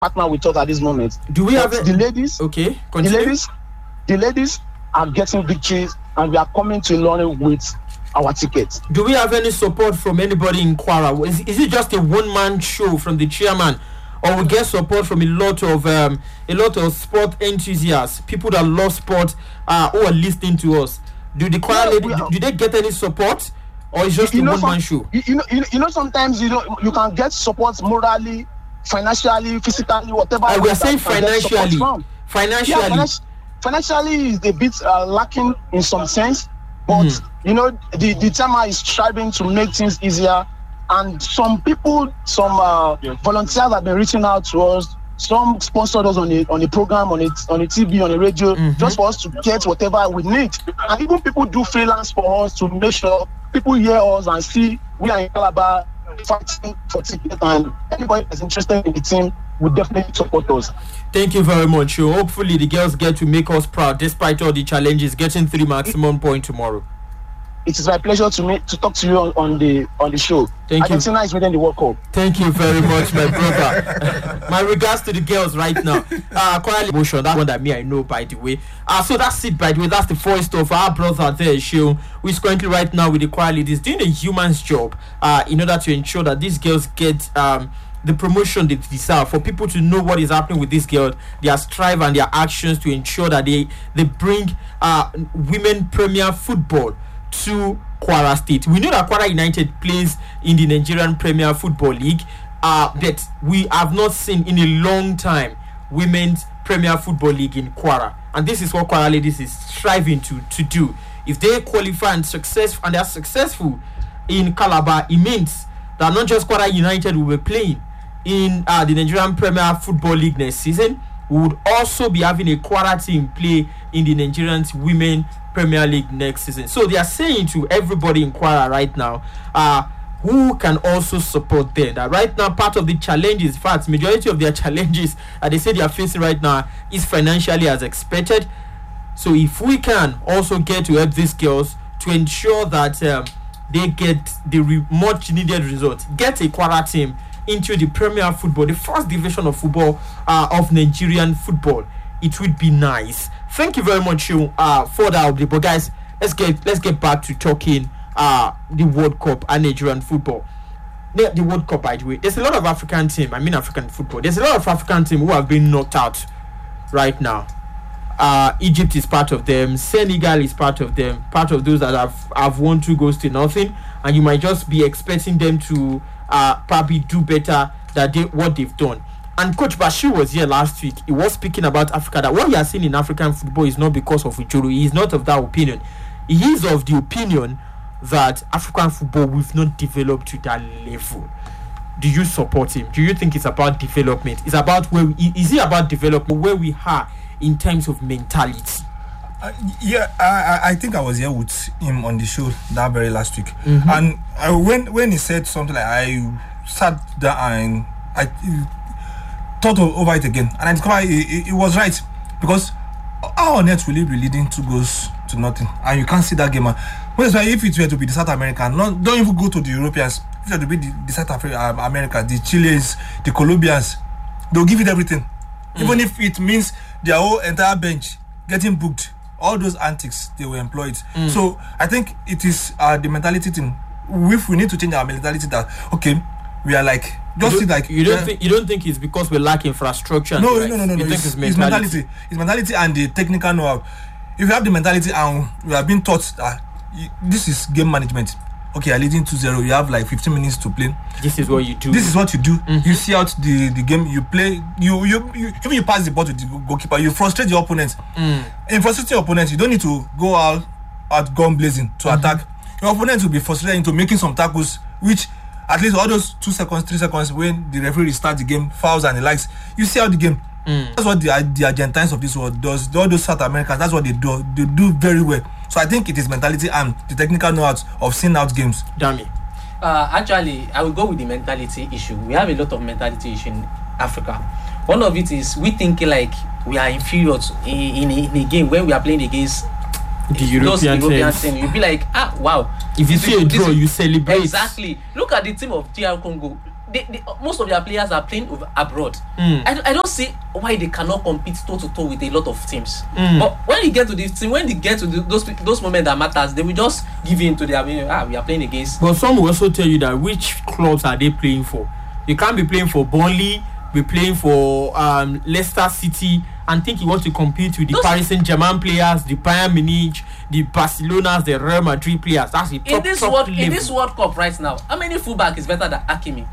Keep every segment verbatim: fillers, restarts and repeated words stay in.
partner with us at this moment. Do we have But a- the ladies? Okay, The continue. ladies, the ladies are getting victories, and we are coming to Ilorin with our tickets. Do we have any support from anybody in Kwara? Is, is it just a one-man show from the chairman, or we get support from a lot of um, a lot of sport enthusiasts, people that love sport, uh, who are listening to us? Do the Kwara Yeah, lady, we do, are- do they get any support, or it's just You a know, one-man some, show? you, you know, you know, you know, sometimes you know you can get support morally, financially, physically, whatever. Uh, we are that saying you can get support financially. from. Financially, Yeah, financi- financially is a bit uh, lacking in some sense, but Mm. you know the the Tama is striving to make things easier, and some people, some uh, volunteers have been reaching out to us. Some sponsored us on a on a program, on a on a T V, on a radio, Mhm. just for us to get whatever we need. And even people do freelance for us to make sure people hear us and see we are in Calabar fighting for tickets, and anybody that's interested in the team will definitely support us. thank you very much. So hopefully the girls get to make us proud despite all the challenges, getting three maximum point tomorrow. It is my pleasure to meet, to talk to you on, on the on the show. Thank you. Argentina is winning the World Cup. Thank you very much, my brother. My regards to the girls right now. Uh, Kwara emotion, that one that me I know, by the way. Uh, so that's it, by the way. That's the voice of our brother there, Sheon, who is currently right now with the Kwara ladies doing a human's job uh, in order to ensure that these girls get um, the promotion they deserve. For people to know what is happening with these girls, their strive and their actions to ensure that they they bring uh, women Premier football to Kwara State. We know that Kwara United plays in the Nigerian Premier Football League, uh, but we have not seen in a long time Women's Premier Football League in Kwara, and this is what Kwara ladies is striving to to do. If they qualify and success and they are successful in Calabar, it means that not just Kwara United will be playing in uh, the Nigerian Premier Football League next season. We would also be having a Kwara team play in the Nigerian Women Premier League next season. So they are saying to everybody in Kwara right now, uh, who can also support them, that right now part of the challenges, in fact, majority of their challenges that they say they are facing right now is financially as expected. So if we can also get to help these girls to ensure that um, they get the re- much needed result, get a Kwara team into the Premier Football, the first division of football uh, of Nigerian football, it would be nice. Thank you very much uh, for that update. But guys, let's get let's get back to talking uh, the World Cup and Nigerian football. The, the World Cup, by the way, there's a lot of African team. I mean African football. There's a lot of African team who have been knocked out right now. Uh, Egypt is part of them. Senegal is part of them. Part of those that have, have won two goals to nothing, and you might just be expecting them to uh, probably do better than they, what they've done. And Coach Bashir was here last week. He was speaking about Africa, that what he has seen in African football is not because of Ujuru. He is not of that opinion. He is of the opinion that African football we've not developed to that level. Do you support him? Do you think it's about development? It's about where we, is it about development where we are in terms of mentality? Uh, yeah, I, I think I was here with him on the show that very last week, Mhm. and uh, when when he said something like, I sat down and I uh, thought o- over it again, and I discovered he, he, he was right, because how on earth will he be leading two goals to nothing, and you can't see that game? Well, that's why if it were to be the South American, not don't even go to the Europeans. If it were to be the, the South Africa, um, America, the Chileans, the Colombians, they'll give it everything, mm. even if it means their whole entire bench getting booked. All those antics they were employed. Mm. So I think it is uh, the mentality thing. If we need to change our mentality, that okay, we are like just see like you don't uh, think you don't think it's because we lack infrastructure? no, and no, no, no, you no. think It's, it's it's mentality? mentality. It's mentality and the technical know-how. If you have the mentality and we have been taught that y- this is game management. Okay, you're leading two zero. You have like fifteen minutes to play. This is what you do. This is what you do. Mm-hmm. You see out the, the game. You play. You, you you even you pass the ball to the goalkeeper. You frustrate your opponent. Mm. In frustrating your opponent, you don't need to go out at gun blazing to mm-hmm. attack. Your opponent will be frustrated into making some tackles, which at least all those two seconds, three seconds when the referee starts the game, fouls and the likes. You see out the game. Mm. That's what the the Argentines of this world does. All those South Americans, that's what they do. They do very well. So I think it is mentality and the technical know-how of seeing out games. Damn it. Uh, actually, I will go with the mentality issue. We have a lot of mentality issue in Africa. One of it is we think like we are inferior to, in, in, in a game when we are playing against the European, European teams. team. You'll be like, ah, wow. If you This see is- a this draw, is- you celebrate. Exactly. Look at the team of D R Congo. they, they, most of their players are playing over, abroad. Mm. I, don't- I don't see why they cannot compete toe to toe with a lot of teams. Mm. But when you get to this team, when they get to the, those those moments that matters, they will just give in to their ah we are playing against. But some will also tell you that which clubs are they playing for. You can't be playing for Burnley, be playing for um, Leicester City, and think you want to compete with the Those- Paris Saint-Germain players, the Bayern Munich, the Barcelonas, the Real Madrid players. That's the top, in this top world level. in this World Cup right now, how many fullback is better than Hakimi?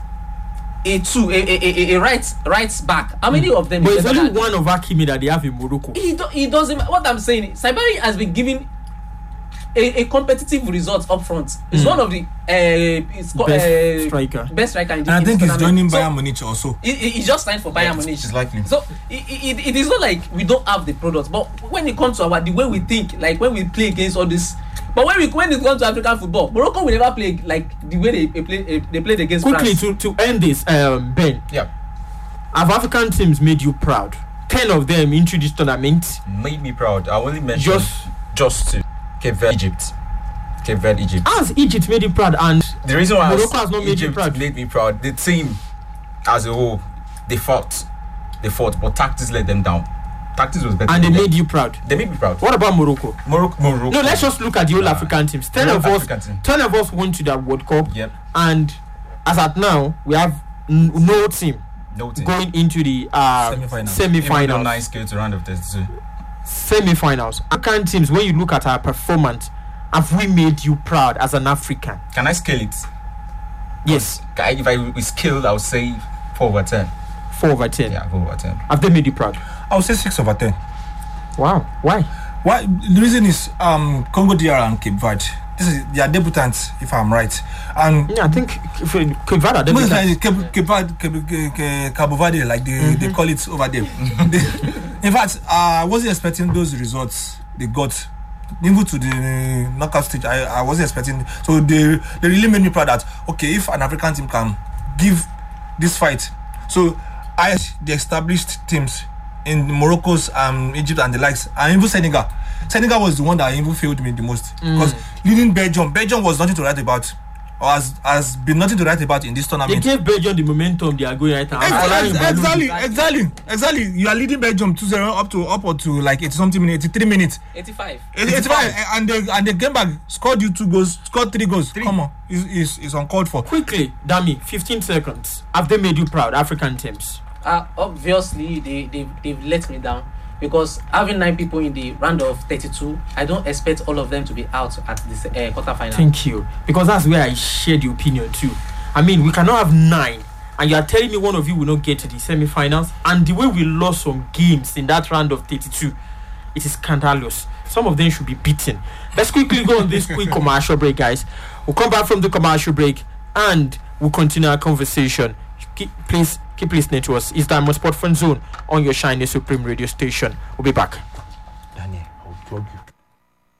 A two, a a, a, a right right back. How many of them? But is it's better only than- one of Hakimi that they have in Morocco. He, do, he doesn't. What I'm saying, Saibari has been given a, a competitive result up front. He's Mm. one of the uh, it's co- Best uh, striker. best striker in the And I in think this he's tournament. joining So, Bayern Munich also. He, he he just signed for Bayern Yeah, Munich. it's likely. So it, it, it is not like we don't have the product, but when it comes to our the way we think, like when we play against all this, but when we when it comes to African football, Morocco will never play like the way they, they play they played against Quickly France. to, to end this, um, Ben, Yeah, have African teams made you proud? Ten of them into this tournament. made me proud. I only mentioned Just just to Cape Verde, Egypt. Cape Verde, Egypt. Has Egypt made you proud? And The reason why Morocco I has not made you Egypt proud. made me proud. The team as a whole, they fought, they fought, but tactics let them down. Tactics was better. and they than them. made you proud. They made me proud. What about Morocco? Morocco, Morocco. No, let's just look at the whole Nah. African teams. Ten Real of us, African team. ten of us went to that World Cup, Yep. and as at now, we have n- no team No team. going into the uh, Semi-final. Even though semi-finals. nine scale to round of thirty-two. Semi-finals. African teams. When you look at our performance, have we made you proud as an African? Can I scale it? Yes, Can I- If I we scale, I would say four over ten. four over ten. Yeah, four over ten. Have they made you proud? I would say six over ten. Wow. Why? Why? The reason is um Congo D R and Cape Verde. This is their debutants, if I'm right. And Yeah, I think if it- Cape Verde are most debutants. like Cape, Cape, Verde- Cape, Cape, Cape, Cabo Verde, like they, they call it over there. They- in fact, uh, I wasn't expecting those results they got. Even to the knockout stage, I, I wasn't expecting. So they they really made me proud that okay, if an African team can give this fight, so I the established teams in Morocco's um Egypt and the likes, and even Senegal. Senegal was the one that even failed me the most because leading Belgium, Belgium was nothing to write about, or has has been nothing to write about in this They tournament. gave Belgium the momentum they are going right now. Ex- Following ex- Balou. Exactly, exactly, exactly. You are leading Belgium two zero up to up to like eighty something minutes, eighty-three minutes. eighty-five. It's, it's fine, and they and they came back, scored you two goals, scored three goals. Come on, it's, it's, it's uncalled for. Quickly, Dami, fifteen seconds. Have they made you proud, African teams? Uh, obviously they they they've let me down because having nine people in the round of thirty-two, I don't expect all of them to be out at this uh, quarterfinal. Thank you. Because that's where I share the opinion too. I mean, we cannot have nine, and you are telling me one of you will not get to the semi-finals. And the way we lost some games in that round of thirty-two, it is scandalous. Some of them should be beaten. Let's quickly go on this quick commercial break, guys. We'll come back from the commercial break and we'll continue our conversation. Keep, please keep listening to us. It's Diamond Sport Fun Zone on your Shiny Supreme radio station. We'll be back. Daniel, I'll plug you.